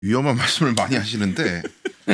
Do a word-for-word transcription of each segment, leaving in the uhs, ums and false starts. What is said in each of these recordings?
위험한 말씀을 많이 하시는데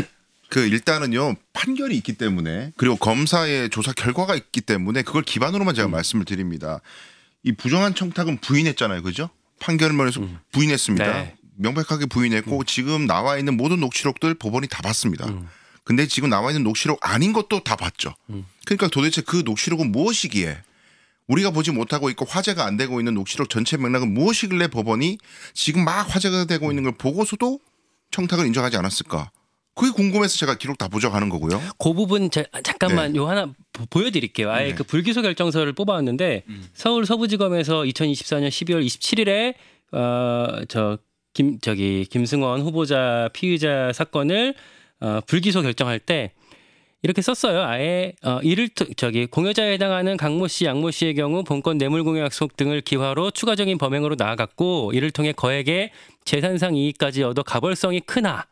그 일단은요 판결이 있기 때문에 그리고 검사의 조사 결과가 있기 때문에 그걸 기반으로만 제가 음. 말씀을 드립니다. 이 부정한 청탁은 부인했잖아요, 그죠? 판결문에서 음. 부인했습니다. 네. 명백하게 부인했고 음. 지금 나와 있는 모든 녹취록들 법원이 다 봤습니다. 음. 근데 지금 나와 있는 녹취록 아닌 것도 다 봤죠. 음. 그러니까 도대체 그 녹취록은 무엇이기에 우리가 보지 못하고 있고 화제가 안 되고 있는 녹취록 전체 맥락은 무엇이길래 법원이 지금 막 화제가 되고 있는 걸 보고서도 청탁을 인정하지 않았을까? 그게 궁금해서 제가 기록 다 부정하는 거고요. 그 부분 제, 잠깐만 네. 요 하나 보여드릴게요. 아예 네. 그 불기소 결정서를 뽑아왔는데 음. 서울 서부지검에서 이천이십사 년 십이월 이십칠일에 어, 저 김 저기 김승원 후보자 피의자 사건을 어, 불기소 결정할 때 이렇게 썼어요. 아예 어, 이를 저기 공여자에 해당하는 강모 씨, 양모 씨의 경우 본건 뇌물공여 약속 등을 기화로 추가적인 범행으로 나아갔고 이를 통해 거액의 재산상 이익까지 얻어 가벌성이 크나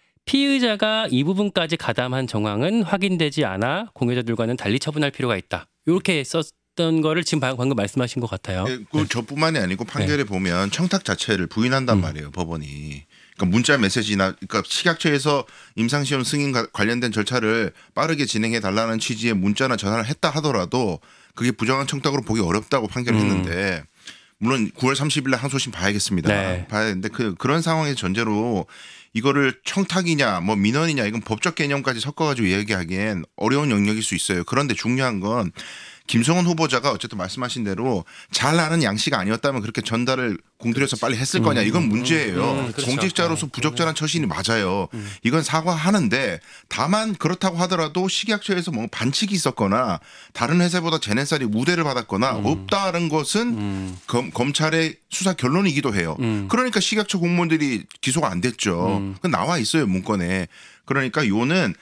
피의자가 이 부분까지 가담한 정황은 확인되지 않아 공여자들과는 달리 처분할 필요가 있다. 이렇게 썼던 거를 지금 방금 말씀하신 것 같아요. 네, 그 저뿐만이 아니고 판결에 네. 보면 청탁 자체를 부인한단 음. 말이에요. 법원이. 그러니까 문자 메시지나 그러니까 식약처에서 임상시험 승인 관련된 절차를 빠르게 진행해 달라는 취지의 문자나 전화를 했다 하더라도 그게 부정한 청탁으로 보기 어렵다고 판결했는데 음. 물론 구월 삼십일 날 항소심 봐야겠습니다. 네. 봐야 되는데 그 그런 상황의 전제로 이거를 청탁이냐 뭐 민원이냐 이건 법적 개념까지 섞어가지고 얘기하기엔 어려운 영역일 수 있어요. 그런데 중요한 건 김성원 후보자가 어쨌든 말씀하신 대로 잘 아는 양씨가 아니었다면 그렇게 전달을 공들여서 빨리 했을 거냐 이건 문제예요. 음, 음, 그렇죠. 공직자로서 부적절한 처신이 맞아요. 음. 이건 사과하는데 다만 그렇다고 하더라도 식약처에서 뭐 반칙이 있었거나 다른 회사보다 제네살이 우대를 받았거나 음. 없다는 것은 음. 검, 검찰의 수사 결론이기도 해요. 음. 그러니까 식약처 공무원들이 기소가 안 됐죠. 음. 그건 나와 있어요 문건에. 그러니까 요는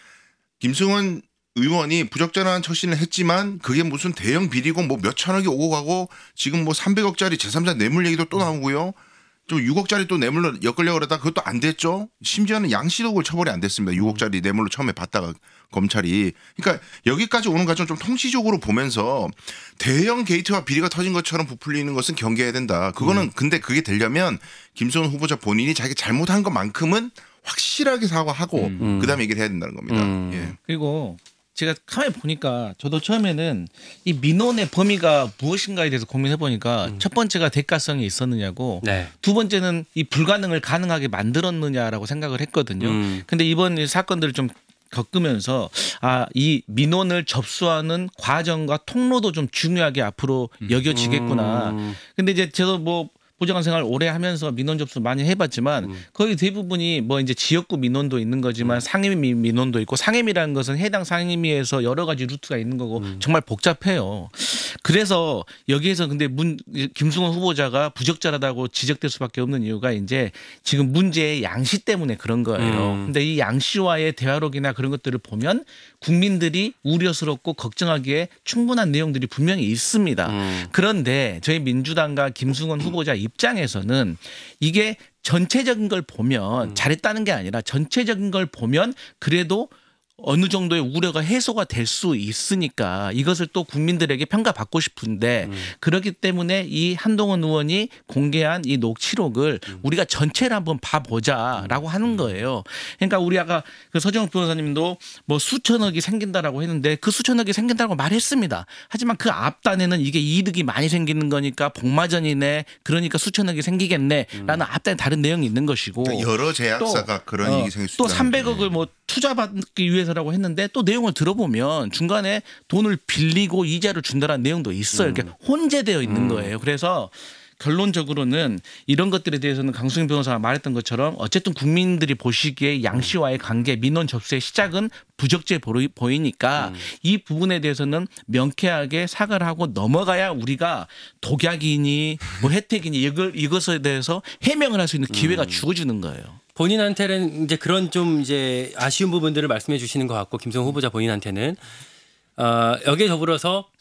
김승원 의원이 부적절한 처신을 했지만 그게 무슨 대형 비리고 뭐 몇천억이 오고 가고 지금 뭐 삼백억짜리 제삼자 뇌물 얘기도 또 나오고요. 좀 육억짜리 또 뇌물로 엮으려고 그러다 그것도 안 됐죠. 심지어는 양씨도 그걸 처벌이 안 됐습니다. 육억짜리 뇌물로 처음에 받다가 검찰이. 그러니까 여기까지 오는 과정 좀 통치적으로 보면서 대형 게이트와 비리가 터진 것처럼 부풀리는 것은 경계해야 된다. 그거는 음. 근데 그게 되려면 김성원 후보자 본인이 자기 잘못한 것만큼은 확실하게 사과하고 음. 그다음에 얘기를 해야 된다는 겁니다. 음. 예. 그리고 제가 카메라 보니까 저도 처음에는 이 민원의 범위가 무엇인가에 대해서 고민해 보니까 음. 첫 번째가 대가성이 있었느냐고 네. 두 번째는 이 불가능을 가능하게 만들었느냐라고 생각을 했거든요. 음. 근데 이번 사건들을 좀 겪으면서 아, 이 민원을 접수하는 과정과 통로도 좀 중요하게 앞으로 여겨지겠구나. 음. 근데 이제 저도 뭐 보좌관 생활 오래 하면서 민원 접수 많이 해봤지만 음. 거의 대부분이 뭐 이제 지역구 민원도 있는 거지만 음. 상임위 민원도 있고 상임위라는 것은 해당 상임위에서 여러 가지 루트가 있는 거고 음. 정말 복잡해요. 그래서 여기에서 근데 문 김승원 후보자가 부적절하다고 지적될 수밖에 없는 이유가 이제 지금 문제의 양씨 때문에 그런 거예요. 음. 근데 이 양씨와의 대화록이나 그런 것들을 보면 국민들이 우려스럽고 걱정하기에 충분한 내용들이 분명히 있습니다. 음. 그런데 저희 민주당과 김승원 후보자 입장에서는 이게 전체적인 걸 보면 잘했다는 게 아니라 전체적인 걸 보면 그래도 어느 정도의 우려가 해소가 될 수 있으니까 이것을 또 국민들에게 평가받고 싶은데 음. 그렇기 때문에 이 한동훈 의원이 공개한 이 녹취록을 음. 우리가 전체를 한번 봐보자라고 음. 하는 거예요. 그러니까 우리 아까 그 서정욱 변호사님도 뭐 수천억이 생긴다라고 했는데 그 수천억이 생긴다고 말했습니다. 하지만 그 앞단에는 이게 이득이 많이 생기는 거니까 복마전이네. 그러니까 수천억이 생기겠네라는 음. 앞단에 다른 내용이 있는 것이고 그러니까 여러 제약사가 또, 그런 어, 일이 생길 수 또 있다. 삼백억을 뭐 투자받기 위해서라고 했는데 또 내용을 들어보면 중간에 돈을 빌리고 이자를 준다는 내용도 있어요. 그러니까 혼재되어 있는 거예요. 그래서 결론적으로는 이런 것들에 대해서는 강수영 변호사가 말했던 것처럼 어쨌든 국민들이 보시기에 양 씨와의 관계 민원 접수의 시작은 부적절해 보이니까 음. 이 부분에 대해서는 명쾌하게 사과를 하고 넘어가야 우리가 독약이니 뭐 혜택이니 이걸 이것에 대해서 해명을 할 수 있는 기회가 음. 주어지는 거예요. 본인한테는 이제 그런 좀 이제 아쉬운 부분들을 말씀해 주시는 것 같고 김성훈 후보자 본인한테는 어, 여기에 더불어서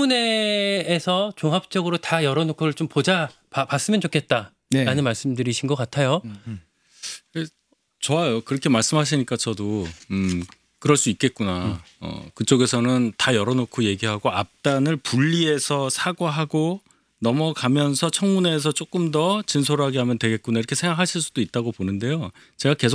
청문회에서 종합적으로 다 열어놓고 좀 보자 봐, 봤으면 좋겠다라는 네. 말씀드리신 것 같아요. 음. 좋아요. 그렇게 말씀하시니까 저도 음, 그럴 수 있겠구나. 음. 어, 그쪽에서는 다 열어놓고 얘기하고 앞단을 분리해서 사과하고 넘어가면서 청문회에서 조금 더 진솔하게 하면 되겠구나 이렇게 생각하실 수도 있다고 보는데요. 제가 계속